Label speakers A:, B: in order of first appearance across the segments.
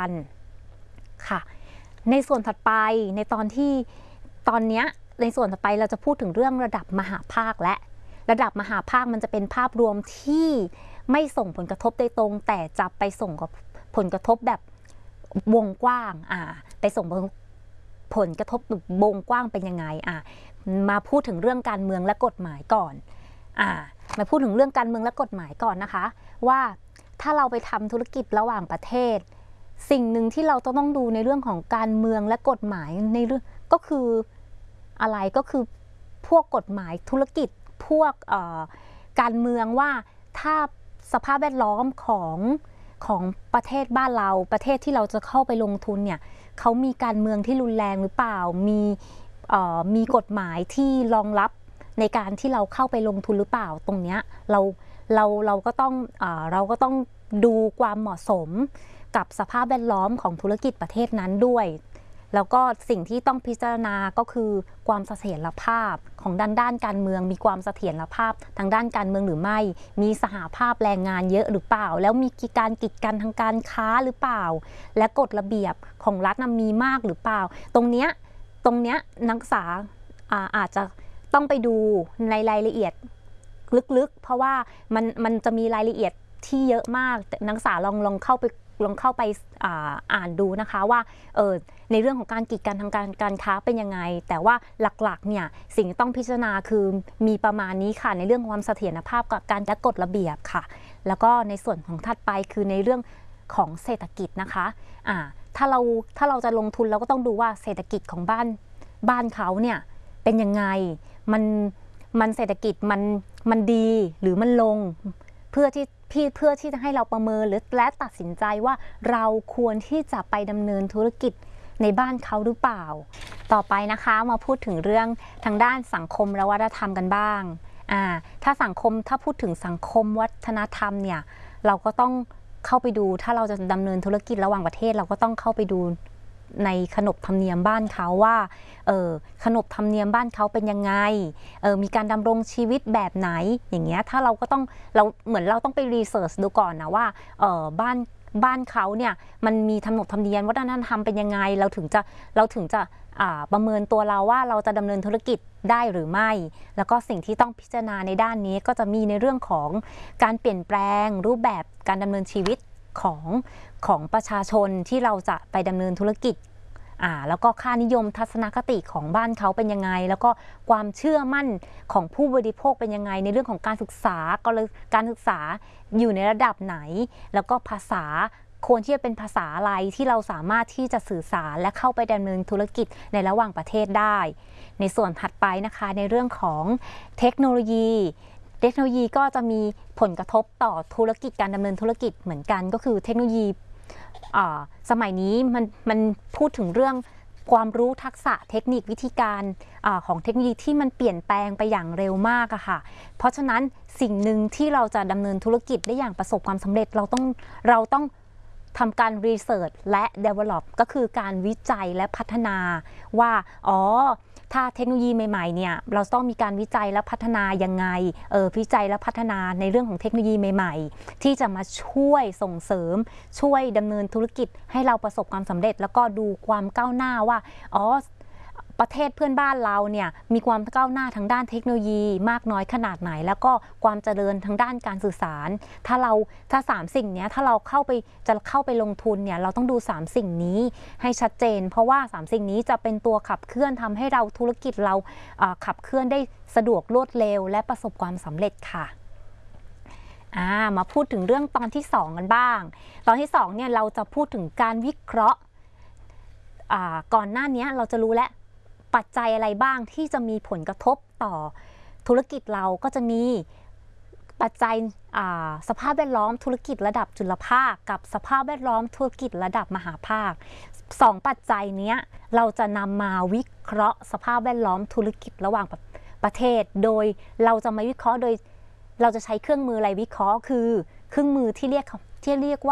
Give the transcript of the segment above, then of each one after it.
A: กันค่ะในส่วนถัดไปในตอนนี้ในส่วนถัดไปเราจะพูดถึงเรื่องระดับมหาภาคและระดับมหาภาคมันจะเป็นภาพรวมที่ไม่ส่งผลกระทบโดยตรงแต่จะไปส่งกับผลกระทบแบบวงกว้างไปส่งผลกระทบวงกว้างเป็นยังไงมาพูดถึงเรื่องการเมืองและกฎหมายก่อนมาพูดถึงเรื่องการเมืองและกฎหมายก่อนนะคะว่าถ้าเราไปทำธุรกิจระหว่างประเทศสิ่งหนึ่งที่เราต้องดูในเรื่องของการเมืองและกฎหมายในเรื่องก็คืออะไรก็คือพวกกฎหมายธุรกิจพวกการเมืองว่าถ้าสภาพแวดล้อมของประเทศบ้านเราประเทศที่เราจะเข้าไปลงทุนเนี่ยเขามีการเมืองที่รุนแรงหรือเปล่ามีกฎหมายที่รองรับในการที่เราเข้าไปลงทุนหรือเปล่าตรงเนี้ยเราก็ต้องดูความเหมาะสมกับสภาพแวดล้อมของธุรกิจประเทศนั้นด้วยแล้วก็สิ่งที่ต้องพิจารณาก็คือความเสถียรภาพของด้านการเมืองมีความเสถียรภาพทางด้านการเมืองหรือไม่มีสหภาพแรงงานเยอะหรือเปล่าแล้วมีการกีดกันทางการค้าหรือเปล่าและกฎระเบียบของรัฐมีมากหรือเปล่าตรงเนี้ยนักศึกษาอาจจะต้องไปดูในรายละเอียดลึกๆเพราะว่ามันจะมีรายละเอียดที่เยอะมากนักศึกษาลองเข้าไปอ่านดูนะคะว่าในเรื่องของการกีดกันทางการค้าเป็นยังไงแต่ว่าหลักๆเนี่ยสิ่งที่ต้องพิจารณาคือมีประมาณนี้ค่ะในเรื่องความเสถียรภาพกับการจัดกฎระเบียบค่ะแล้วก็ในส่วนของถัดไปคือในเรื่องของเศรษฐกิจนะคะถ้าเราจะลงทุนเราก็ต้องดูว่าเศรษฐกิจของบ้านเขาเนี่ยเป็นยังไงมันเศรษฐกิจมันดีหรือมันลงเพื่อที่จะให้เราประเมินและตัดสินใจว่าเราควรที่จะไปดำเนินธุรกิจในบ้านเขาหรือเปล่าต่อไปนะคะมาพูดถึงเรื่องทางด้านสังคมและวัฒนธรรมกันบ้างถ้าพูดถึงสังคมวัฒนธรรมเนี่ยเราก็ต้องเข้าไปดูถ้าเราจะดำเนินธุรกิจระหว่างประเทศเราก็ต้องเข้าไปดูในขนบธรรมเนียมบ้านเขาว่าขนบธรรมเนียมบ้านเขาเป็นยังไงมีการดำรงชีวิตแบบไหนอย่างเงี้ยถ้าเราต้องไปรีเสิร์ชดูก่อนนะว่าบ้านเขาเนี่ยมันมีขนบธรรมเนียมวัฒนธรรมเป็นยังไงเราถึงจะประเมินตัวเราว่าเราจะดำเนินธุรกิจได้หรือไม่แล้วก็สิ่งที่ต้องพิจารณาในด้านนี้ก็จะมีในเรื่องของการเปลี่ยนแปลงรูปแบบการดำเนินชีวิตของประชาชนที่เราจะไปดำเนินธุรกิจแล้วก็ค่านิยมทัศนคติของบ้านเขาเป็นยังไงแล้วก็ความเชื่อมั่นของผู้บริโภคเป็นยังไงในเรื่องของการศึกษาอยู่ในระดับไหนแล้วก็ภาษาควรที่จะเป็นภาษาอะไรที่เราสามารถที่จะสื่อสารและเข้าไปดำเนินธุรกิจในระหว่างประเทศได้ในส่วนถัดไปนะคะในเรื่องของเทคโนโลยีก็จะมีผลกระทบต่อธุรกิจการดำเนินธุรกิจเหมือนกันก็คือเทคโนโลยีสมัยนี้มันพูดถึงเรื่องความรู้ทักษะเทคนิควิธีการของเทคโนโลยีที่มันเปลี่ยนแปลงไปอย่างเร็วมากอะค่ะเพราะฉะนั้นสิ่งหนึ่งที่เราจะดำเนินธุรกิจได้อย่างประสบความสำเร็จเราต้องทำการรีเสิร์ชและ develop ก็คือการวิจัยและพัฒนาว่าถ้าเทคโนโลยีใหม่ๆเนี่ยเราต้องมีการวิจัยและพัฒนายังไงวิจัยและพัฒนาในเรื่องของเทคโนโลยีใหม่ๆที่จะมาช่วยส่งเสริมช่วยดำเนินธุรกิจให้เราประสบความสำเร็จแล้วก็ดูความก้าวหน้าว่าประเทศเพื่อนบ้านเราเนี่ยมีความก้าวหน้าทางด้านเทคโนโลยีมากน้อยขนาดไหนแล้วก็ความเจริญทางด้านการสื่อสารถ้า3สิ่งนี้ถ้าเราเข้าไปลงทุนเนี่ยเราต้องดู3สิ่งนี้ให้ชัดเจนเพราะว่า3สิ่งนี้จะเป็นตัวขับเคลื่อนทำให้เราธุรกิจเราขับเคลื่อนได้สะดวกรวดเร็วและประสบความสำเร็จค่ะมาพูดถึงเรื่องตอนที่2กันบ้างตอนที่2เนี่ยเราจะพูดถึงการวิเคราะห์ก่อนหน้านี้เราจะรู้แล้วปัจจัยอะไรบ้างที่จะมีผลกระทบต่อธุรกิจเราก็จะมีปัจจัยสภาพแวดล้อมธุรกิจระดับจุลภาคกับสภาพแวดล้อมธุรกิจระดับมหาภาค2ปัจจัยนี้เราจะนำมาวิเคราะห์สภาพแวดล้อมธุรกิจระหว่างประเทศโดยเราจะมาวิเคราะห์โดยเราจะใช้เครื่องมืออะไรวิเคราะห์คือเครื่องมือที่เรียกว่า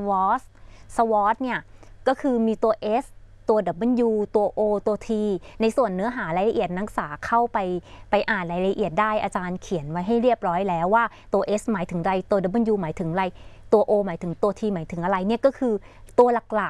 A: SWOT เนี่ยก็คือมีตัว S ตัว W ตัว O ตัว T ในส่วนเนื้อหารายละเอียดนักศึกษาเข้าไปอ่านรายละเอียดได้อาจารย์เขียนไว้ให้เรียบร้อยแล้วว่าตัว S หมายถึงอะไรตัว W หมายถึงอะไรตัว O หมายถึงตัว T หมายถึงอะไรเนี่ยก็คือตัวหลั